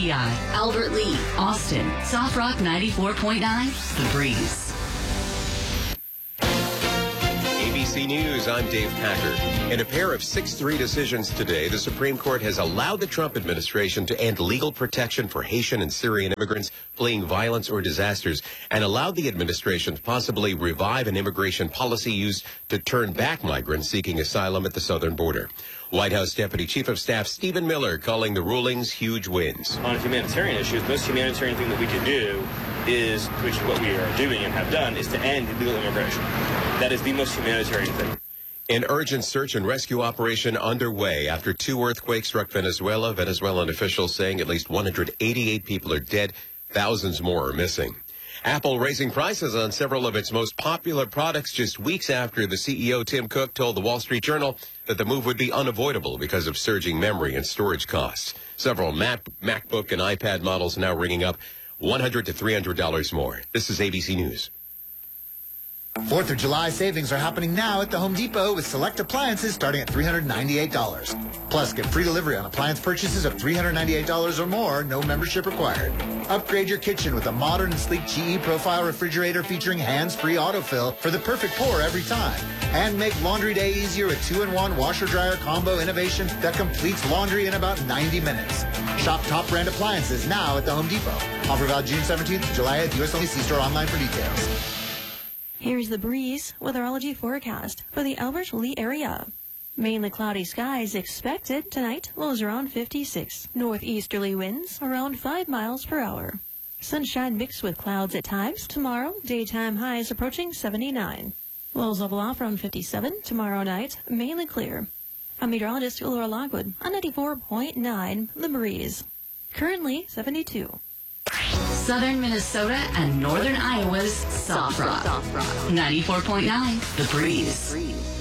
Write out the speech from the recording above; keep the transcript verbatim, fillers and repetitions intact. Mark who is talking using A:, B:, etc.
A: Lehigh, Albert Lee, Austin, Soft Rock ninety-four point nine, The Breeze.
B: A B C News, I'm Dave Packer. In a pair of six three decisions today, the Supreme Court has allowed the Trump administration to end legal protection for Haitian and Syrian immigrants fleeing violence or disasters, and allowed the administration to possibly revive an immigration policy used to turn back migrants seeking asylum at the southern border. White House Deputy Chief of Staff Stephen Miller calling the rulings huge wins.
C: On humanitarian issues, the most humanitarian thing that we can do is, which is what we are doing and have done, is to end illegal immigration. That is the most humanitarian thing.
B: An urgent search and rescue operation underway after two earthquakes struck Venezuela. Venezuelan officials saying at least one hundred eighty-eight people are dead. Thousands more are missing. Apple raising prices on several of its most popular products just weeks after the C E O, Tim Cook, told the Wall Street Journal that the move would be unavoidable because of surging memory and storage costs. Several Mac, MacBook and iPad models now ringing up one hundred to three hundred dollars more. This is A B C News.
D: Fourth of July savings are happening now at the Home Depot with select appliances starting at three hundred ninety-eight dollars. Plus, get free delivery on appliance purchases of three hundred ninety-eight dollars or more, no membership required. Upgrade your kitchen with a modern and sleek G E Profile refrigerator featuring hands-free autofill for the perfect pour every time. And make laundry day easier with two in one washer-dryer combo innovation that completes laundry in about ninety minutes. Shop top brand appliances now at the Home Depot. Offer valid June seventeenth to July eighth. U S only. See store online for details.
E: Here's the Breeze weatherology forecast for the Albert Lee area. Mainly cloudy skies expected tonight, lows around fifty-six. Northeasterly winds around five miles per hour. Sunshine mixed with clouds at times. Tomorrow, daytime highs approaching seventy-nine. Lows level off around fifty-seven. Tomorrow night, mainly clear. I'm meteorologist Laura Lockwood on ninety-four point nine The Breeze. Currently seventy-two.
A: Southern Minnesota and northern Iowa's Soft Rock. ninety-four point nine The Breeze.